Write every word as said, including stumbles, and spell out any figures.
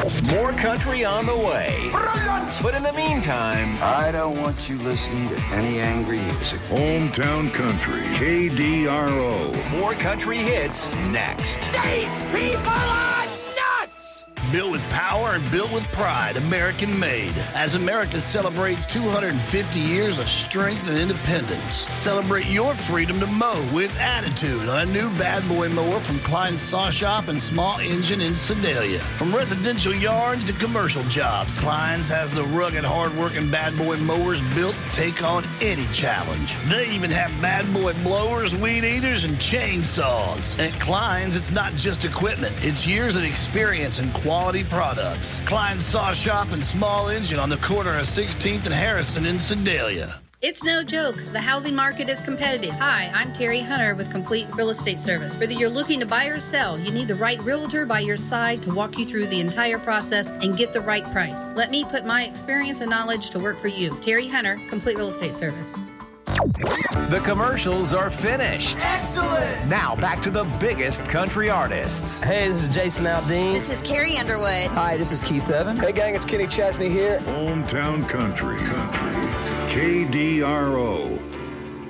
More country on the way. Brilliant! But in the meantime, I don't want you listening to any angry music. Hometown Country, K D R O. More country hits next. These people are nuts! Built with power and built with pride, American made. As America celebrates two hundred fifty years of strength and independence, celebrate your freedom to mow with attitude on a new Bad Boy mower from Klein Saw Shop and Small Engine in Sedalia. From residential yards to commercial jobs, Klein's has the rugged, hard-working Bad Boy mowers built to take on any challenge. They even have Bad Boy blowers, weed eaters, and chainsaws. At Klein's, it's not just equipment. It's years of experience and quality products. Klein's Saw Shop and Small Engine on the corner of sixteenth and Harrison in Sedalia. It's no joke. The housing market is competitive. Hi, I'm Terry Hunter with Complete Real Estate Service. Whether you're looking to buy or sell, you need the right realtor by your side to walk you through the entire process and get the right price. Let me put my experience and knowledge to work for you. Terry Hunter, Complete Real Estate Service. The commercials are finished. Excellent! Now back to the biggest country artists. Hey, this is Jason Aldean. This is Carrie Underwood. Hi, this is Keith Evan. Hey, gang, it's Kenny Chesney here. Hometown Country, Country, K D R O.